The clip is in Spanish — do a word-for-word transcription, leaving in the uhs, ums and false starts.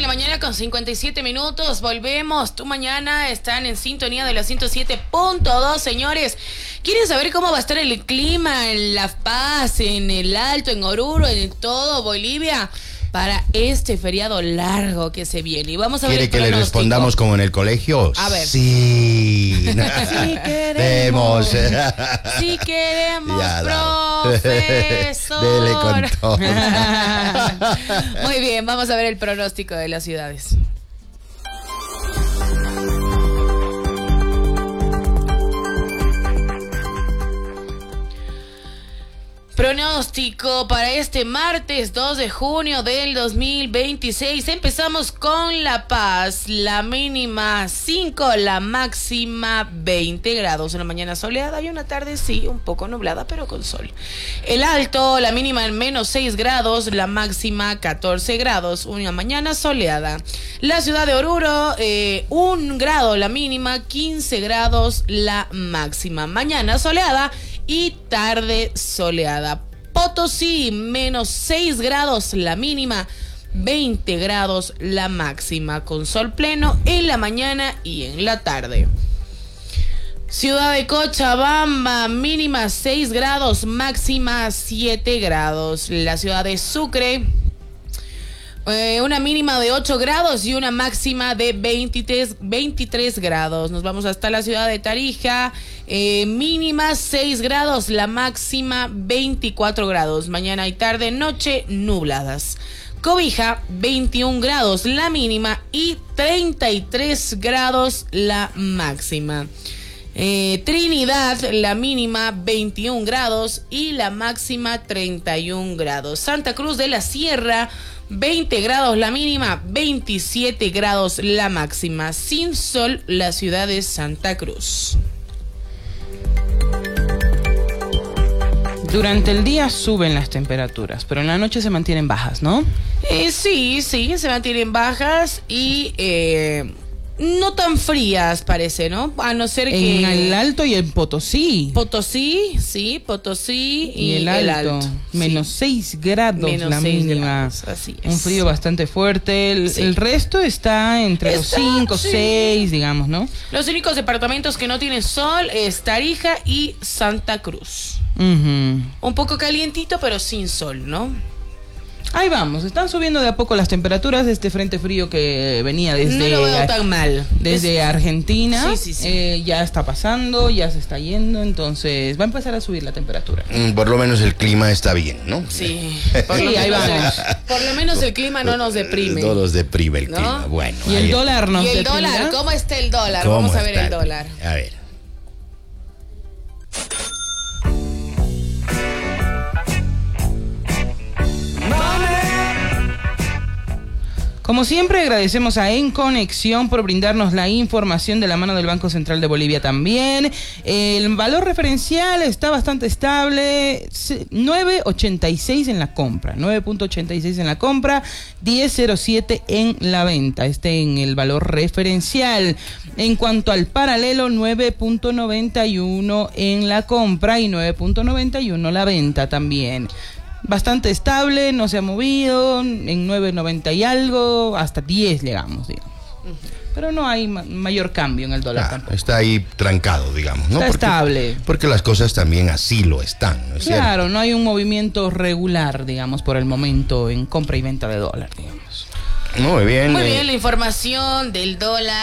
la mañana con cincuenta y siete minutos. Volvemos. Tu mañana están en sintonía de la ciento siete punto dos, señores. ¿Quieren saber cómo va a estar el clima en La Paz, en el Alto, en Oruro, en todo Bolivia? Para este feriado largo que se viene. Y vamos a ver. ¿Quiere que le respondamos como en el colegio? A ver. Sí. Sí queremos. Sí queremos, profesor. Dele con todo. Muy bien, vamos a ver el pronóstico de las ciudades. Pronóstico para este martes dos de junio del dos mil veintiséis. Empezamos con La Paz. La mínima cinco, la máxima veinte grados. Una mañana soleada y una tarde sí, un poco nublada, pero con sol. El Alto, la mínima en menos seis grados, la máxima catorce grados. Una mañana soleada. La ciudad de Oruro, eh, un grado la mínima, quince grados la máxima. Mañana soleada y tarde soleada. Potosí, menos seis grados la mínima, veinte grados la máxima, con sol pleno en la mañana y en la tarde. Ciudad de Cochabamba, mínima seis grados, máxima siete grados. La ciudad de Sucre, Eh, una mínima de ocho grados y una máxima de veintitrés, veintitrés grados. Nos vamos hasta la ciudad de Tarija, eh, mínima seis grados, la máxima veinticuatro grados. Mañana y tarde, noche, nubladas. Cobija, veintiún grados la mínima y treinta y tres grados la máxima. Eh, Trinidad, la mínima veintiún grados y la máxima treinta y un grados. Santa Cruz de la Sierra, veinte grados la mínima, veintisiete grados la máxima. Sin sol, la ciudad de Santa Cruz. Durante el día suben las temperaturas, pero en la noche se mantienen bajas, ¿no? Eh, sí, sí, se mantienen bajas y eh, no tan frías, parece, ¿no? A no ser que... En el Alto y en Potosí. Potosí, sí, Potosí y, y el, el Alto. Alto. Menos sí. seis grados Menos la seis mínima. Grados, así es. Un frío bastante fuerte. El, Sí. el resto está entre Está, los cinco, sí. seis, digamos, ¿no? Los únicos departamentos que no tienen sol es Tarija y Santa Cruz. Uh-huh. Un poco calientito, pero sin sol, ¿no? Ahí vamos, están subiendo de a poco las temperaturas de este frente frío que venía desde, No lo veo tan mal. desde Es... Argentina. Sí, sí, sí. Eh, ya está pasando, ya se está yendo, entonces va a empezar a subir la temperatura. Mm, Por lo menos el clima está bien, ¿no? Sí, Por sí, lo ahí menos- vamos. Por lo menos el clima no nos deprime. No nos deprime el ¿No? clima. Bueno. Y ahí- el dólar nos ¿Y el deprimirá? dólar? ¿Cómo está el dólar? ¿Cómo Vamos a ver está el dólar. A ver. Como siempre, agradecemos a En Conexión por brindarnos la información de la mano del Banco Central de Bolivia también. El valor referencial está bastante estable, nueve ochenta y seis en la compra, nueve punto ochenta y seis en la compra, diez cero siete en la venta, este en el valor referencial. En cuanto al paralelo, nueve punto noventa y uno en la compra y nueve punto noventa y uno la venta también. Bastante estable, no se ha movido, en nueve noventa y algo, hasta diez llegamos, digamos. Uh-huh. Pero no hay ma- mayor cambio en el dólar Ah, tampoco. está ahí trancado, digamos, ¿no? Está Porque, estable. Porque las cosas también así lo están, ¿no es Claro, cierto? no hay un movimiento regular, digamos, por el momento en compra y venta de dólar, digamos. Muy bien. Muy eh, bien, la información del dólar.